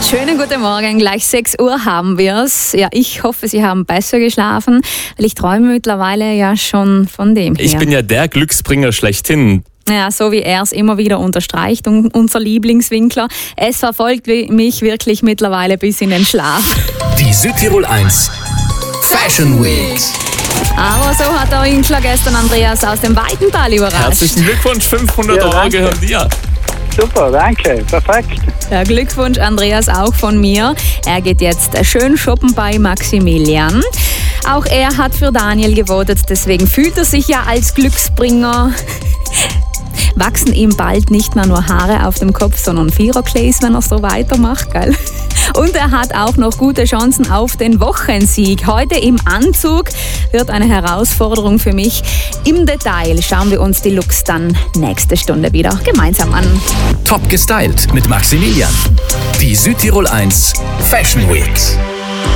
Schönen guten Morgen, gleich 6 Uhr haben wir es. Ja, ich hoffe, Sie haben besser geschlafen, weil ich träume mittlerweile ja schon von dem hier. Ich bin ja der Glücksbringer schlechthin. Ja, so wie er es immer wieder unterstreicht, unser Lieblingswinkler. Es verfolgt mich wirklich mittlerweile bis in den Schlaf. Die Südtirol 1 Fashion Week. Aber so hat der Winkler gestern Andreas aus dem Weitental überrascht. Herzlichen Glückwunsch, 500 Euro gehören dir. Super, danke, perfekt. Ja, Glückwunsch Andreas auch von mir. Er geht jetzt schön shoppen bei Maximilian. Auch er hat für Daniel gewotet, deswegen fühlt er sich ja als Glücksbringer. Wachsen ihm bald nicht mehr nur Haare auf dem Kopf, sondern Viererkleis, wenn er so weitermacht, gell? Und er hat auch noch gute Chancen auf den Wochensieg. Heute im Anzug wird eine Herausforderung für mich. Im Detail schauen wir uns die Looks dann nächste Stunde wieder gemeinsam an. Top gestylt mit Maximilian. Die Südtirol 1 Fashion Week.